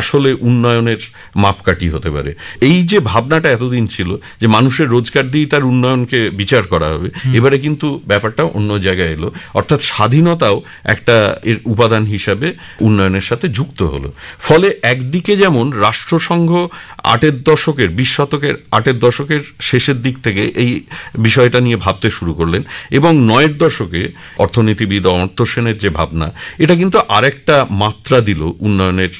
আসলে উন্নয়নের মাপকাঠি হতে পারে। এই যে ভাবনাটা এতদিন ছিল যে মানুষের রোজগার দিয়েই তার উন্নয়নকে বিচার করা হবে, এবারে কিন্তু ব্যাপারটা অন্য জায়গায় এলো, অর্থাৎ স্বাধীনতাও একটা এর উপাদান হিসাবে উন্নয়নের সাথে যুক্ত হলো। ফলে একদিকে যেমন রাষ্ট্রসংঘ 20 শতকের 8 দশকের শেষের দিক থেকে এই বিষয়টা নিয়ে ভাবতে শুরু করলেন, এবং 9 দশকে অর্থনীতিবিদ অমর্ত্য সেনের যে ভাবনা, এটা কিন্তু আরেকটা মাত্রা দিল উন্নয়নের